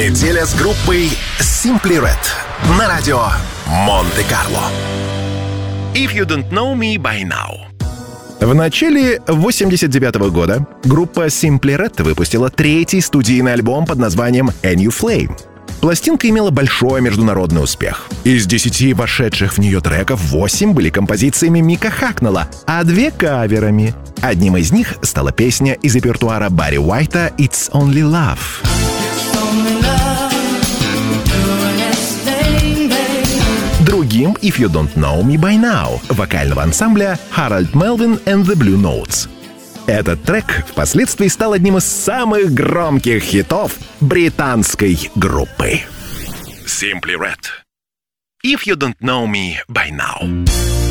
Неделя с группой Simply Red на радио Монте-Карло. If You Don't Know Me By Now. В начале 1989 года группа Simply Red выпустила третий студийный альбом под названием A New Flame. Пластинка имела большой международный успех. Из 10 вошедших в нее треков 8 были композициями Мика Хакнелла, а 2 — каверами. Одним из них стала песня из репертуара Барри Уайта «It's Only Love». Другим «If You Don't Know Me By Now» вокального ансамбля Harold Melvin and the Blue Notes. Этот трек впоследствии стал одним из самых громких хитов британской группы. Simply Red. If You Don't Know Me By Now.